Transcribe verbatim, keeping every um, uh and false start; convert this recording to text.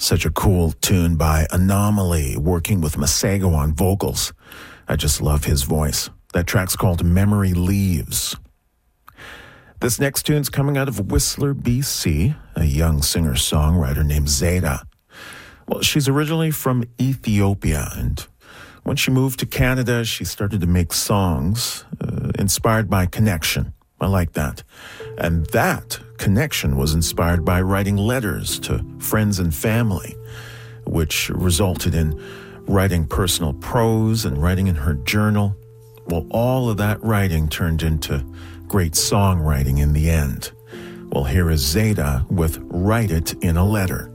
Such a cool tune by Anomaly, working with Masego on vocals. I just love his voice. That track's called Memory Leaves. This next tune's coming out of Whistler, B C, a young singer-songwriter named Zeta. Well, she's originally from Ethiopia, and when she moved to Canada, she started to make songs uh, inspired by connection. I like that. And that connection was inspired by writing letters to friends and family, which resulted in writing personal prose and writing in her journal. Well, all of that writing turned into great songwriting in the end. Well, here is Zeta with Write It in a Letter.